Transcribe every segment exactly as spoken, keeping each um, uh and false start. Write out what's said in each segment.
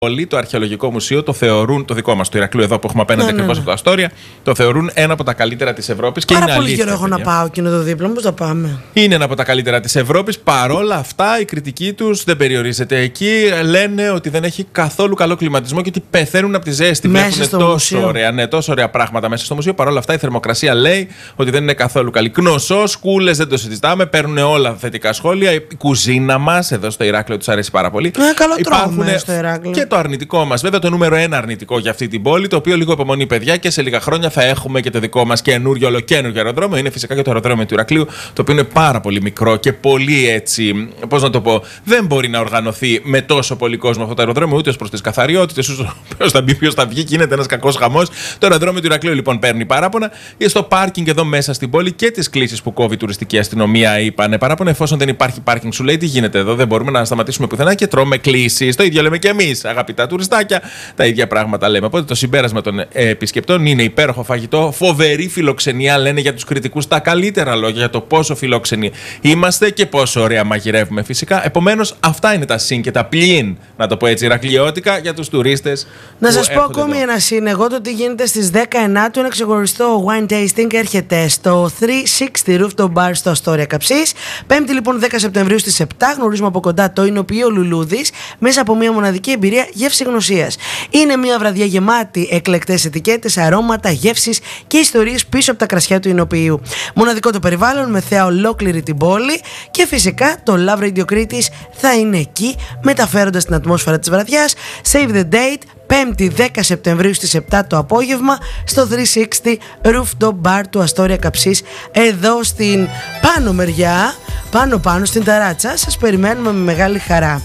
Όλοι, το Αρχαιολογικό Μουσείο το θεωρούν, το δικό μας του Ηρακλείου εδώ που έχουμε απέναντι ναι, ακριβώς ναι, από το Αστόρια, το θεωρούν ένα από τα καλύτερα της Ευρώπης. Πάρα είναι πολύ αλήθεια, καιρό έχω να πάω εκείνο το δίπλα, πώς θα πάμε. Είναι ένα από τα καλύτερα της Ευρώπης. Παρόλα αυτά, η κριτική τους δεν περιορίζεται εκεί. Λένε ότι δεν έχει καθόλου καλό κλιματισμό και ότι πεθαίνουν από τη ζέστη. Βλέπουν τόσο ωραία, ναι, τόσο ωραία πράγματα μέσα στο μουσείο. Παρόλα αυτά, η θερμοκρασία λέει ότι δεν είναι καθόλου καλή. Κνωσός, κούλες, δεν το συζητάμε. Παίρνουν όλα θετικά σχόλια. Η κουζίνα μας εδώ στο Ηράκλειο τους αρέσει πάρα πολύ. Ναι, καλό τρώμε στο Ηράκλειο. Και το αρνητικό μας, βέβαια, το νούμερο ένα αρνητικό για αυτή την πόλη, το οποίο λίγο υπομονή, παιδιά, και σε λίγα χρόνια θα έχουμε και το δικό μας καινούριο, ολοκαίνουργιο αεροδρόμιο. Είναι φυσικά και το αεροδρόμιο του Ηρακλείου, το οποίο είναι πάρα πολύ μικρό και πολύ έτσι, πώς να το πω, δεν μπορεί να οργανωθεί με τόσο πολύ κόσμο αυτό το αεροδρόμιο, ούτε ως προς τις καθαριότητες, ούτε ποιος θα μπει, ποιος θα βγει, γίνεται ένας κακός χαμός. Το αεροδρόμιο του Ηρακλείου λοιπόν παίρνει παράπονα. Στο πάρκινγκ εδώ μέσα στην πόλη και τις κλήσεις που κόβει η τουριστική αστυνομία είπανε παράπονα. Εφόσον δεν υπάρχει πάρκινγκ, σου λέει τι γίνεται εδώ, δεν μπορούμε να σταματήσουμε πουθενά και τρώμε κλήσεις. Το ίδιο λέμε και εμείς, αγαπητά τουριστάκια. Τα ίδια πράγματα λέμε. Οπότε το συμπέρασμα των επισκεπτών είναι υπέροχο φαγητό, φοβερή φιλοξενία, λένε για τους κριτικούς τα καλύτερα λόγια για το πόσο φιλόξενοι είμαστε και πόσο ωραία μαγειρεύουμε φυσικά. Επομένως, αυτά είναι τα συν και τα πλην, να το πω έτσι, ηρακλειώτικα για τους τουρίστες. Να σας πω ακόμη εδώ ένα συν. Εγώ το τι γίνεται στις δεκαεννιά του ένα ξεχωριστό wine tasting έρχεται στο τριακόσια εξήντα Rooftop Bar στο Αστόρια Καψής. Πέμπτη λοιπόν δέκα Σεπτεμβρίου στις επτά γνωρίζουμε από κοντά το εινοποιείο Λουλούδης μέσα από μια μοναδική εμπειρία γεύση γνωσίας. Είναι μια βραδιά γεμάτη εκλεκτές ετικέτες, αρώματα, γεύσεις και ιστορίες πίσω από τα κρασιά του εινοποιείου. Μοναδικό το περιβάλλον με θέα ολόκληρη την πόλη και φυσικά το Love Radio Κρήτης θα είναι εκεί μεταφέροντας την ατμόσφαιρα της βραδιάς. Save the date. Πέμπτη δέκα Σεπτεμβρίου στις επτά το απόγευμα στο τριακόσια εξήντα Rooftop Bar του Αστόρια Καψής εδώ στην πάνω μεριά, πάνω πάνω στην ταράτσα. Σας περιμένουμε με μεγάλη χαρά.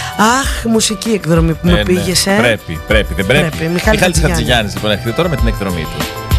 Αχ, μουσική εκδρομή που ε, με πήγες, ναι. ε. Πρέπει, πρέπει, δεν πρέπει. πρέπει. Μιχάλης Χατζηγιάννης λοιπόν έρχεται τώρα με την εκδρομή του.